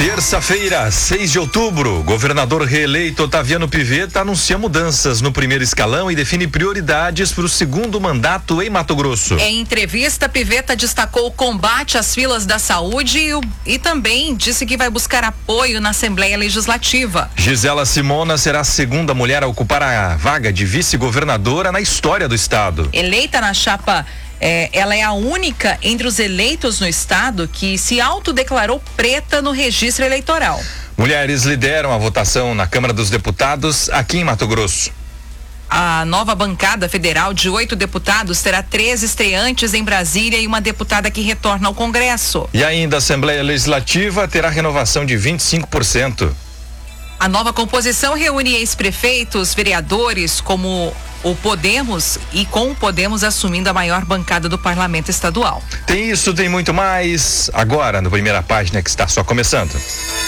Terça-feira, 6 de outubro, governador reeleito Otaviano Pivetta anuncia mudanças no primeiro escalão e define prioridades para o segundo mandato em Mato Grosso. Em entrevista, Pivetta destacou o combate às filas da saúde e também disse que vai buscar apoio na Assembleia Legislativa. Gisela Simona será a segunda mulher a ocupar a vaga de vice-governadora na história do estado. Eleita na chapa, ela é a única entre os eleitos no estado que se autodeclarou preta no registro eleitoral. Mulheres lideram a votação na Câmara dos Deputados aqui em Mato Grosso. A nova bancada federal de 8 deputados terá 3 estreantes em Brasília e uma deputada que retorna ao Congresso. E ainda a Assembleia Legislativa terá renovação de 25%. A nova composição reúne ex-prefeitos, vereadores, como o Podemos e com o Podemos assumindo a maior bancada do parlamento estadual. Tem isso, tem muito mais, agora no Primeira Página, que está só começando.